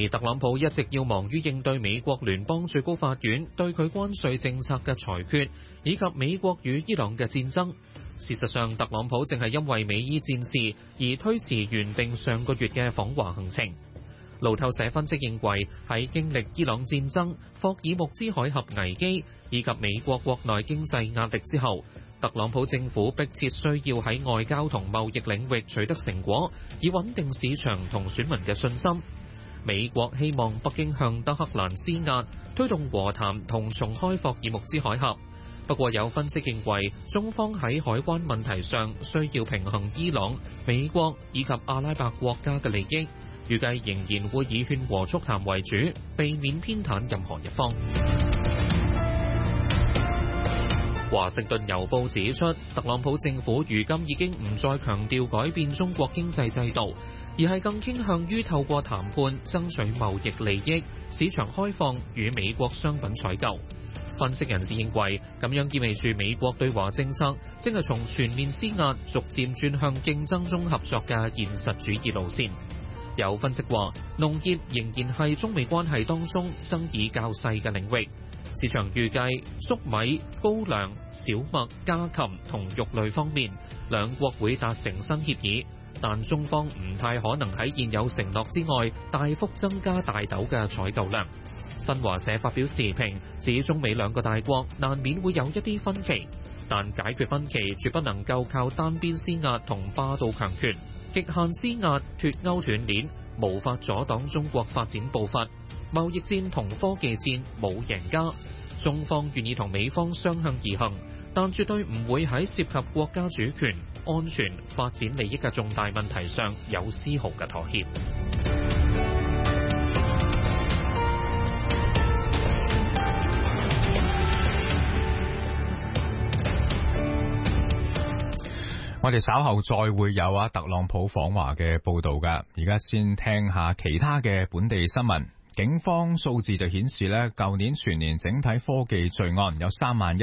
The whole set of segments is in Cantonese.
而特朗普一直要忙於應對美國聯邦最高法院對佢關稅政策嘅裁決，以及美國與伊朗嘅戰爭。事實上，特朗普正係因為美伊戰事而推遲原定上個月嘅訪華行程。路透社分析認為，喺經歷伊朗戰爭、霍爾木茲海峽危機以及美國國內經濟壓力之後，特朗普政府迫切需要喺外交同貿易領域取得成果，以穩定市場同選民嘅信心。美國希望北京向德黑蘭施壓，推動和談同重開霍爾木茲海峽。不過有分析認為，中方喺海關問題上需要平衡伊朗、美國以及阿拉伯國家嘅利益，預計仍然會以勸和促談為主，避免偏袒任何一方。華盛頓郵報指出，特朗普政府如今已經唔再強調改變中國經濟制度，而係更傾向於透過談判爭取貿易利益、市場開放與美國商品採購。分析人士認為，咁樣意味住美國對華政策正係從全面施壓逐漸轉向競爭中合作嘅現實主義路線。有分析話，農業仍然係中美關係當中爭議較細嘅領域。市場預計粟米、高粱、小麥、家禽同肉類方面，兩國會達成新協議，但中方唔太可能喺現有承諾之外大幅增加大豆嘅採購量。新華社發表時評指，中美兩個大國難免會有一啲分歧，但解決分歧絕不能夠靠單邊施壓同霸道強權，極限施壓脫鈎斷鏈，無法阻擋中國發展步伐。貿易戰同科技戰冇贏家，中方願意同美方相向而行，但絕對唔會喺涉及國家主權、安全、發展利益嘅重大問題上有絲毫嘅妥協。 我哋稍後再會有特朗普訪華嘅報導㗎，而家先聽下其他嘅本地新聞。警方數字就顯示舊年全年整體科技罪案有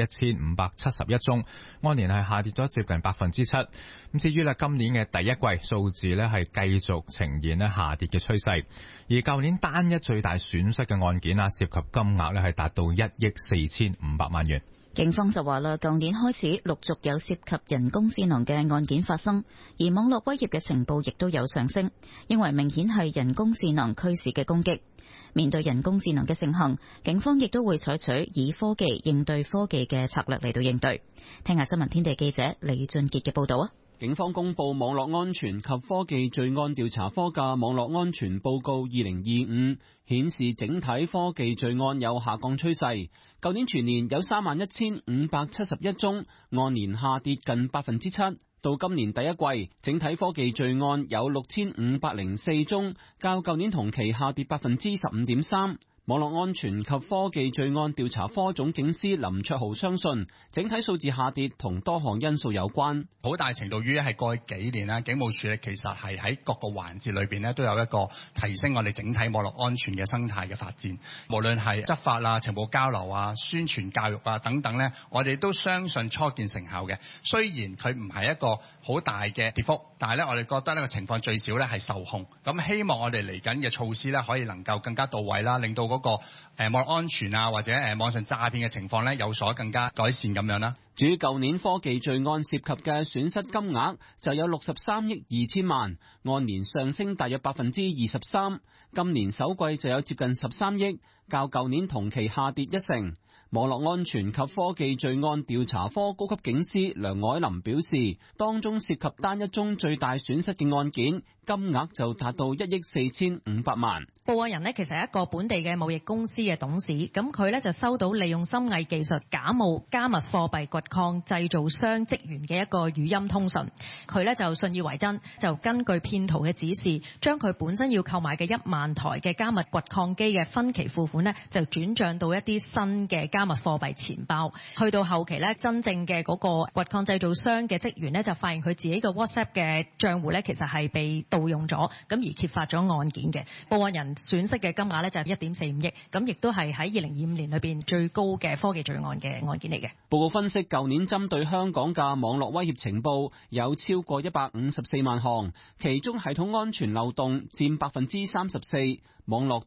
31,571宗，按年係下跌咗接近 7%。咁至於今年嘅第一季數字係繼續呈現下跌嘅趨勢，而舊年單一最大損失嘅案件涉及金額係達到1億4,500萬元。 警方就話啦，舊年開始陸續有涉及人工智能嘅案件發生，而網絡威脅嘅情報亦都有上升，認為明顯係人工智能驅使嘅攻擊。面對人工智能嘅盛行，警方亦都會採取以科技應對科技嘅策略嚟到應對。聽下新聞天地記者李俊傑嘅報道啊！ 警方公布網絡安全及科技罪案調查科嘅網絡安全報告2025，顯示整體科技罪案有下降趨勢。舊年全年有31,571宗，按年下跌近 7%。到今年第一季，整體科技罪案有6,504宗，較舊年同期下跌 15.3%。網絡安全及科技罪案調查科總警司林卓豪相信，整體數字下跌同多項因素有關， 好大程度於係過去幾年啦，警務處其實係喺各個環節裏邊都有一個提升我哋整體網絡安全嘅生態嘅發展，無論係執法啊、情報交流啊、宣傳教育啊等等我哋都相信初見成效嘅。雖然佢唔係一個好大嘅跌幅，但係我哋覺得呢個情況最少係受控。咁希望我哋嚟緊嘅措施可以能夠更加到位啦，令到嗰個網絡安全啊或者網上詐騙嘅情況有所更加改善咁樣啦。 至於舊年科技罪案涉及嘅損失金額就有63億2千萬，按年上升大約 23%。今年首季就有接近13億，較舊年同期下跌1成。網絡安全及科技罪案調查科高級警司梁凱琳表示，當中涉及單一宗最大損失嘅案件，金額就達到1億4,500萬。 報案人呢，其實係一個本地嘅貿易公司嘅董事，咁佢呢就收到利用深偽技術假冒加密貨幣掘礦製造商職員嘅一個語音通訊，佢呢就信以為真，就根據騙徒嘅指示，將佢本身要購買嘅1萬台嘅加密掘礦機嘅分期付款呢，就轉帳到一啲新嘅加密貨幣錢包。去到後期呢，真正嘅嗰個掘礦製造商嘅職員呢，就發現佢自己嘅 WhatsApp 嘅帳戶呢，其實係被盜用咗，咁而揭發咗案件嘅報案人損失嘅金額呢，就係1.45億，咁亦都係喺2025年裏邊最高嘅科技罪案嘅案件嚟嘅。 報告分析，舊年針對香港嘅網絡威脅情報有超過154萬項，其中系統安全漏洞佔34%，網絡